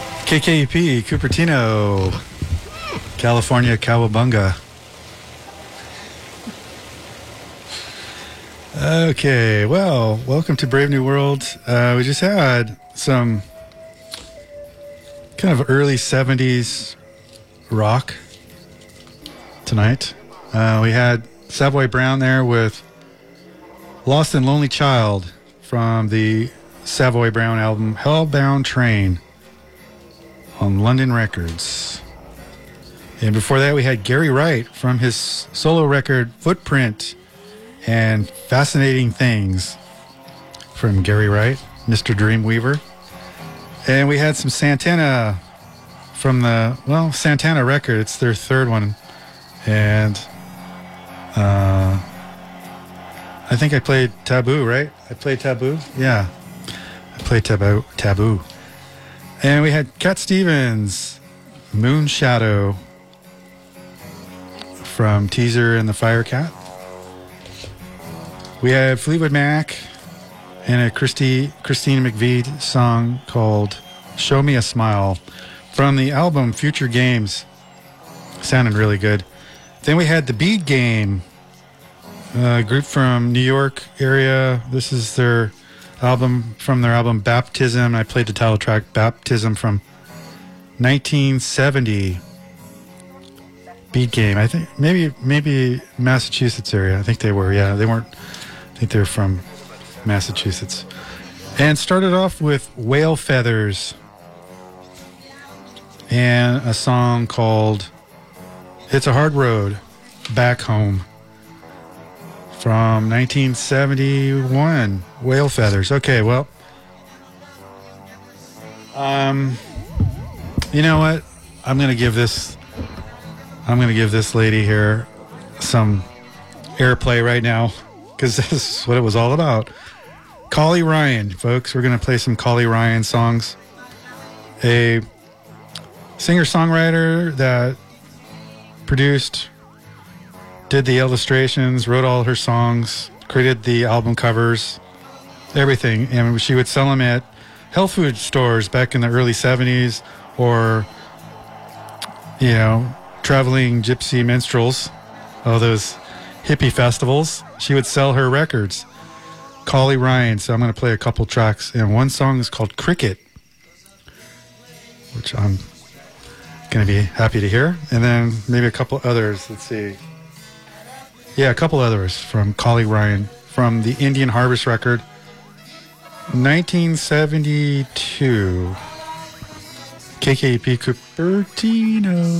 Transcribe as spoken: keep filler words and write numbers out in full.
K K U P, Cupertino, California, Cowabunga. Okay, well, welcome to Brave New World. Uh, we just had some kind of early seventies rock tonight. Uh, we had Savoy Brown there with Lost and Lonely Child from the Savoy Brown album Hellbound Train on London Records. And before that, we had Gary Wright from his solo record Footprint and Fascinating Things from Gary Wright, Mister Dreamweaver. And we had some Santana from the, well, Santana record. It's their third one. And uh, I think I played Taboo, right? I played Taboo? Yeah. I played Taboo. Taboo. And we had Cat Stevens, Moon Shadow from Teaser and the Firecat. We had Fleetwood Mac and a Christy, Christine McVie song called Show Me a Smile from the album Future Games. Sounded really good. Then we had the Bead Game, a group from New York area. This is their album from their album Baptism. I played the title track Baptism from nineteen seventy. Bead Game. I think maybe maybe Massachusetts area. I think they were. Yeah, they weren't. I think they're from Massachusetts. And started off with Whale Feathers and a song called It's a Hard Road Back Home from nineteen seventy-one. Whale Feathers. Okay, well, um, you know what? I'm gonna give this. I'm gonna give this lady here some airplay right now because this is what it was all about. Collie Ryan, folks. We're gonna play some Collie Ryan songs. A singer-songwriter that produced, did the illustrations, wrote all her songs, created the album covers, everything. And she would sell them at health food stores back in the early seventies, or, you know, traveling gypsy minstrels, all those hippie festivals. She would sell her records. Collie Ryan. So I'm going to play a couple tracks. And one song is called Cricket, which I'm going to be happy to hear. And then maybe a couple others. Let's see. Yeah, a couple others from Collie Ryan from the Indian Harvest record, nineteen seventy-two. K K U P Cupertino.